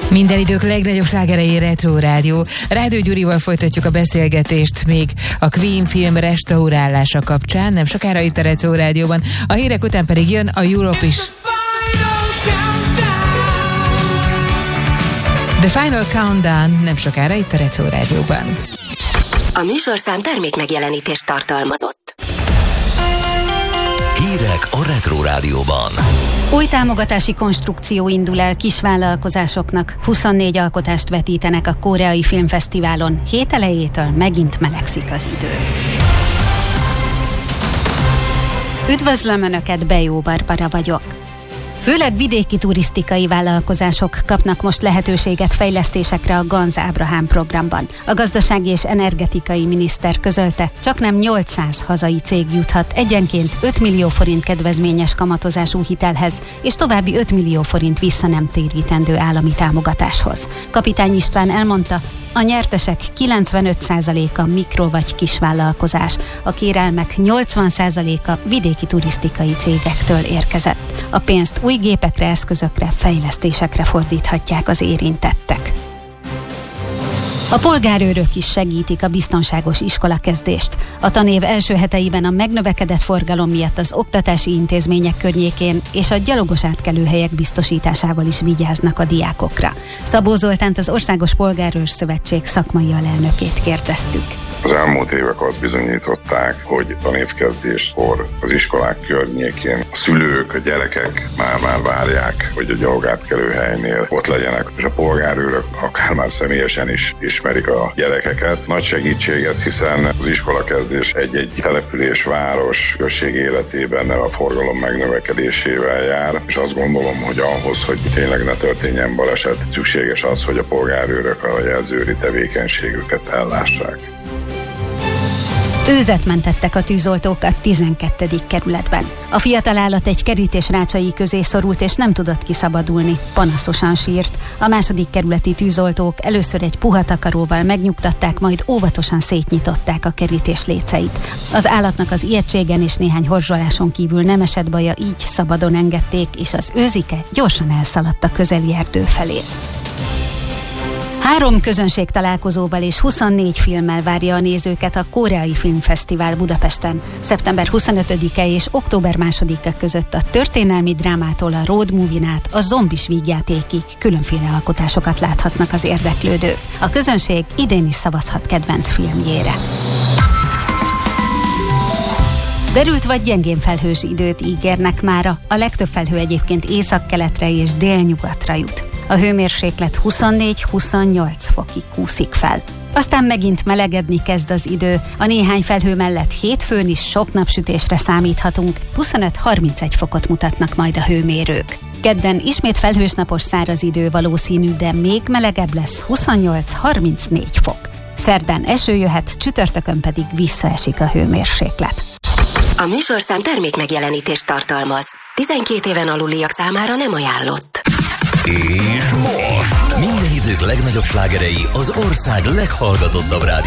Minden idők legnagyobb slágerei Retro Rádió. Rádió Gyurival folytatjuk a beszélgetést még a Queen film restaurálása kapcsán, nem sokára itt a Retro Rádióban. A hírek után pedig jön a Europe is. The Final Countdown nem sokára itt a Retro Rádióban. A műsorszám termékmegjelenítést tartalmazott. Hírek a Retro Rádióban. Új támogatási konstrukció indul el kisvállalkozásoknak. 24 alkotást vetítenek a Koreai Filmfesztiválon. Hét elejétől megint melegszik az idő. Üdvözlöm Önöket, Bejó Barbara vagyok. Főleg vidéki turisztikai vállalkozások kapnak most lehetőséget fejlesztésekre a Ganz Ábrahám programban. A gazdasági és energetikai miniszter közölte, csaknem 800 hazai cég juthat egyenként 5 millió forint kedvezményes kamatozású hitelhez, és további 5 millió forint vissza nem térítendő állami támogatáshoz. Kapitány István elmondta, a nyertesek 95%-a mikro- vagy kisvállalkozás, a kérelmek 80%-a vidéki turisztikai cégektől érkezett. A pénzt új gépekre, eszközökre, fejlesztésekre fordíthatják az érintettek. A polgárőrök is segítik a biztonságos iskolakezdést. A tanév első heteiben a megnövekedett forgalom miatt az oktatási intézmények környékén és a gyalogos átkelőhelyek biztosításával is vigyáznak a diákokra. Szabó Zoltánt, az Országos Polgárőr Szövetség szakmai alelnökét kérdeztük. Az elmúlt évek azt bizonyították, hogy tanévkezdéskor az iskolák környékén a szülők, a gyerekek már várják, hogy a gyalogátkelőhelynél ott legyenek, és a polgárőrök akár már személyesen is ismerik a gyerekeket. Nagy segítség ez, hiszen az iskolakezdés egy-egy település, város, község életében a forgalom megnövekedésével jár, és azt gondolom, hogy ahhoz, hogy tényleg ne történjen baleset, szükséges az, hogy a polgárőrök a jelzőri tevékenységüket ellássák. Őzet mentettek a tűzoltók a 12. kerületben. A fiatal állat egy kerítés rácsai közé szorult és nem tudott kiszabadulni. Panaszosan sírt. A második kerületi tűzoltók először egy puha takaróval megnyugtatták, majd óvatosan szétnyitották a kerítés léceit. Az állatnak az ijegységen és néhány horzsoláson kívül nem esett baja, így szabadon engedték, és az őzike gyorsan elszaladt a közeli erdő felé. 3 közönségtalálkozóval és 24 filmmel várja a nézőket a Koreai Filmfesztivál Budapesten. Szeptember 25-e és október 2-e között a történelmi drámától a road movie-n át a zombis vígjátékig különféle alkotásokat láthatnak az érdeklődők. A közönség idén is szavazhat kedvenc filmjére. Derült vagy gyengén felhős időt ígérnek mára, a legtöbb felhő egyébként északkeletre és délnyugatra jut. A hőmérséklet 24-28 fokig kúszik fel. Aztán megint melegedni kezd az idő, a néhány felhő mellett hétfőn is sok napsütésre számíthatunk, 25-31 fokot mutatnak majd a hőmérők. Kedden ismét felhős napos száraz idő valószínű, de még melegebb lesz, 28-34 fok. Szerdán eső jöhet, csütörtökön pedig visszaesik a hőmérséklet. A műsorszám termékmegjelenítést tartalmaz. 12 éven aluliak számára nem ajánlott. És most minden idők legnagyobb slágerei az ország leghallgatottabb rádió